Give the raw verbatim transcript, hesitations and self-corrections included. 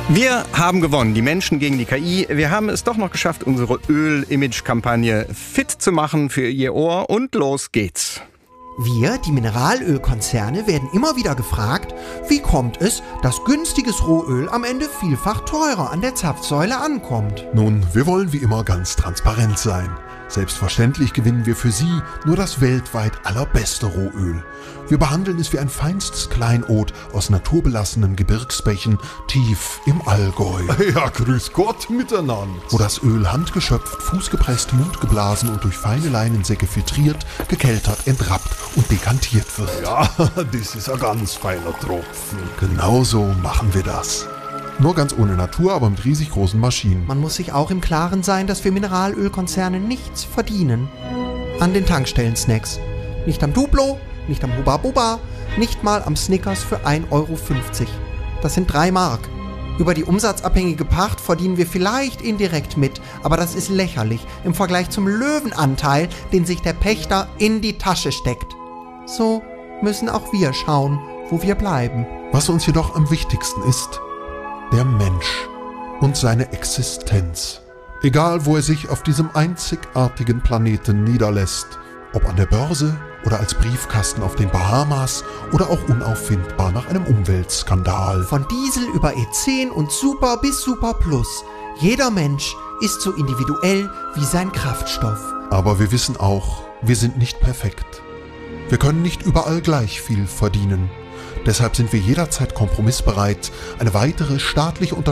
Wir haben gewonnen, die Menschen gegen die K I. Wir haben es doch noch geschafft, unsere Öl-Image-Kampagne fit zu machen für Ihr Ohr. Und los geht's. Wir, die Mineralölkonzerne, werden immer wieder gefragt, wie kommt es, dass günstiges Rohöl am Ende vielfach teurer an der Zapfsäule ankommt? Nun, wir wollen wie immer ganz transparent sein. Selbstverständlich gewinnen wir für Sie nur das weltweit allerbeste Rohöl. Wir behandeln es wie ein feinstes Kleinod aus naturbelassenen Gebirgsbächen tief im Allgäu. Ja, grüß Gott miteinander. Wo das Öl handgeschöpft, fußgepresst, mundgeblasen und durch feine Leinensäcke filtriert, gekeltert, entrappt und dekantiert wird. Ja, das ist ein ganz feiner Tropfen. Genau so machen wir das. Nur ganz ohne Natur, aber mit riesig großen Maschinen. Man muss sich auch im Klaren sein, dass wir Mineralölkonzerne nichts verdienen. An den Tankstellen-Snacks. Nicht am Duplo, nicht am Hubba Bubba, nicht mal am Snickers für ein Euro fünfzig. Das sind drei Mark. Über die umsatzabhängige Pacht verdienen wir vielleicht indirekt mit, aber das ist lächerlich im Vergleich zum Löwenanteil, den sich der Pächter in die Tasche steckt. So müssen auch wir schauen, wo wir bleiben. Was uns jedoch am wichtigsten ist: der Mensch und seine Existenz. Egal, wo er sich auf diesem einzigartigen Planeten niederlässt, ob an der Börse oder als Briefkasten auf den Bahamas oder auch unauffindbar nach einem Umweltskandal. Von Diesel über E zehn und Super bis Super Plus. Jeder Mensch ist so individuell wie sein Kraftstoff. Aber wir wissen auch, wir sind nicht perfekt. Wir können nicht überall gleich viel verdienen. Deshalb sind wir jederzeit kompromissbereit, eine weitere staatliche Unterstützung